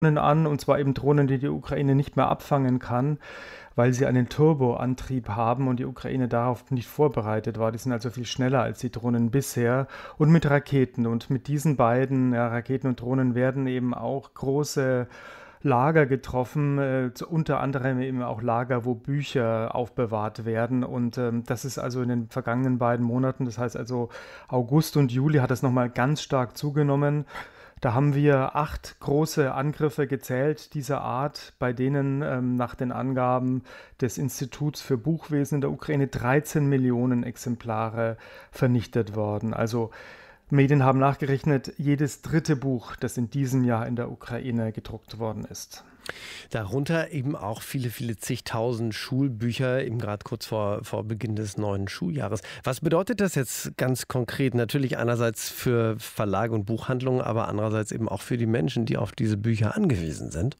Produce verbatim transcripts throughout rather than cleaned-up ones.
an, und zwar eben Drohnen, die die Ukraine nicht mehr abfangen kann, weil sie einen Turboantrieb haben und die Ukraine darauf nicht vorbereitet war. Die sind also viel schneller als die Drohnen bisher, und mit Raketen. Und mit diesen beiden, ja, Raketen und Drohnen, werden eben auch große Lager getroffen, äh, zu- unter anderem eben auch Lager, wo Bücher aufbewahrt werden. Und ähm, das ist also in den vergangenen beiden Monaten, das heißt also August und Juli, hat das nochmal ganz stark zugenommen. Da haben wir acht große Angriffe gezählt dieser Art, bei denen ähm, nach den Angaben des Instituts für Buchwesen in der Ukraine dreizehn Millionen Exemplare vernichtet worden. Also Medien haben nachgerechnet, jedes dritte Buch, das in diesem Jahr in der Ukraine gedruckt worden ist. Darunter eben auch viele, viele zigtausend Schulbücher, eben gerade kurz vor, vor Beginn des neuen Schuljahres. Was bedeutet das jetzt ganz konkret? Natürlich einerseits für Verlage und Buchhandlungen, aber andererseits eben auch für die Menschen, die auf diese Bücher angewiesen sind.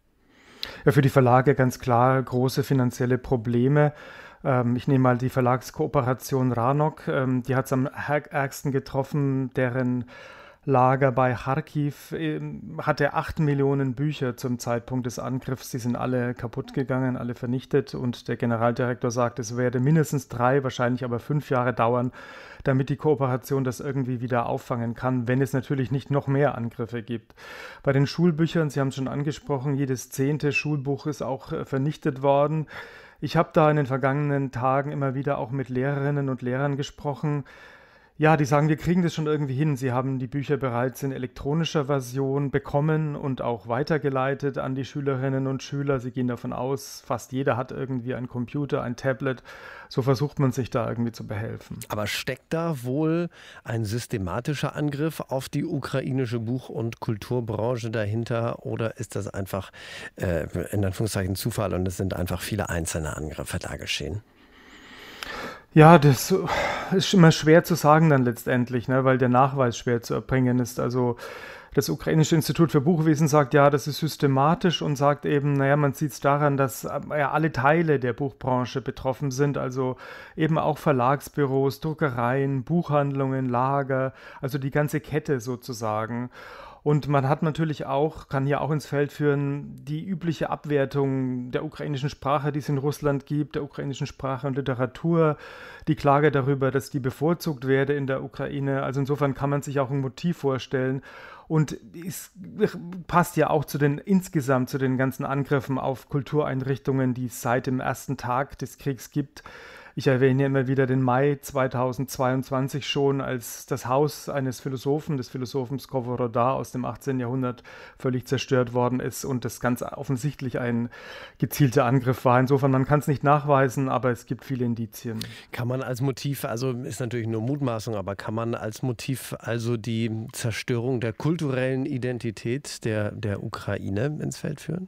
Ja, für die Verlage ganz klar große finanzielle Probleme. Ähm, ich nehme mal die Verlagskooperation Ranok, ähm, die hat es am ärg- ärgsten getroffen, deren Lager bei Charkiw ähm, hatte acht Millionen Bücher zum Zeitpunkt des Angriffs. Die sind alle kaputt gegangen, alle vernichtet. Und der Generaldirektor sagt, es werde mindestens drei, wahrscheinlich aber fünf Jahre dauern, damit die Kooperation das irgendwie wieder auffangen kann, wenn es natürlich nicht noch mehr Angriffe gibt. Bei den Schulbüchern, Sie haben es schon angesprochen, jedes zehnte Schulbuch ist auch äh, vernichtet worden. Ich habe da in den vergangenen Tagen immer wieder auch mit Lehrerinnen und Lehrern gesprochen. Ja, die sagen, wir kriegen das schon irgendwie hin. Sie haben die Bücher bereits in elektronischer Version bekommen und auch weitergeleitet an die Schülerinnen und Schüler. Sie gehen davon aus, fast jeder hat irgendwie einen Computer, ein Tablet. So versucht man sich da irgendwie zu behelfen. Aber steckt da wohl ein systematischer Angriff auf die ukrainische Buch- und Kulturbranche dahinter, oder ist das einfach äh, in Anführungszeichen Zufall und es sind einfach viele einzelne Angriffe da geschehen? Ja, das ist immer schwer zu sagen dann letztendlich, ne, weil der Nachweis schwer zu erbringen ist. Also das ukrainische Institut für Buchwesen sagt, ja, das ist systematisch, und sagt eben, naja, man sieht es daran, dass ähm, ja, alle Teile der Buchbranche betroffen sind, also eben auch Verlagsbüros, Druckereien, Buchhandlungen, Lager, also die ganze Kette sozusagen. Und man hat natürlich auch, kann hier auch ins Feld führen, die übliche Abwertung der ukrainischen Sprache, die es in Russland gibt, der ukrainischen Sprache und Literatur, die Klage darüber, dass die bevorzugt werde in der Ukraine. Also insofern kann man sich auch ein Motiv vorstellen. Und es passt ja auch zu den insgesamt zu den ganzen Angriffen auf Kultureinrichtungen, die es seit dem ersten Tag des Kriegs gibt. Ich erwähne immer wieder den Mai zweitausendzweiundzwanzig schon, als das Haus eines Philosophen, des Philosophen Skovoroda aus dem achtzehnten Jahrhundert, völlig zerstört worden ist und das ganz offensichtlich ein gezielter Angriff war. Insofern, man kann es nicht nachweisen, aber es gibt viele Indizien. Kann man als Motiv, also ist natürlich nur Mutmaßung, aber kann man als Motiv also die Zerstörung der kulturellen Identität der, der Ukraine ins Feld führen?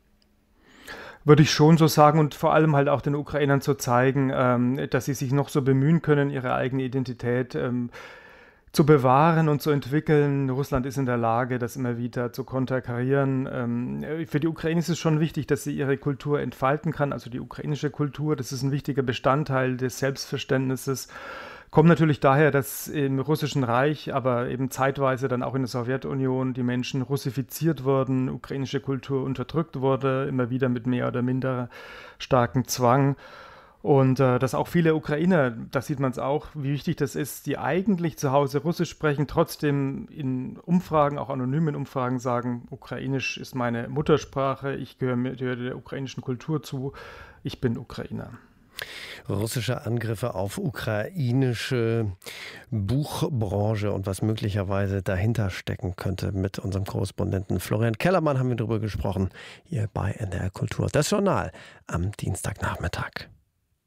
Würde ich schon so sagen, und vor allem halt auch den Ukrainern zu zeigen, ähm, dass sie sich noch so bemühen können, ihre eigene Identität ähm, zu bewahren und zu entwickeln. Russland ist in der Lage, das immer wieder zu konterkarieren. Ähm, für die Ukraine ist es schon wichtig, dass sie ihre Kultur entfalten kann, also die ukrainische Kultur. Das ist ein wichtiger Bestandteil des Selbstverständnisses. Kommt natürlich daher, dass im Russischen Reich, aber eben zeitweise dann auch in der Sowjetunion die Menschen russifiziert wurden, ukrainische Kultur unterdrückt wurde, immer wieder mit mehr oder minder starkem Zwang. Und äh, dass auch viele Ukrainer, da sieht man es auch, wie wichtig das ist, die eigentlich zu Hause Russisch sprechen, trotzdem in Umfragen, auch anonymen Umfragen sagen, Ukrainisch ist meine Muttersprache, ich gehöre, mir- gehöre der ukrainischen Kultur zu, ich bin Ukrainer. Russische Angriffe auf ukrainische Buchbranche und was möglicherweise dahinter stecken könnte. Mit unserem Korrespondenten Florian Kellermann haben wir darüber gesprochen, hier bei N D R Kultur. Das Journal am Dienstagnachmittag.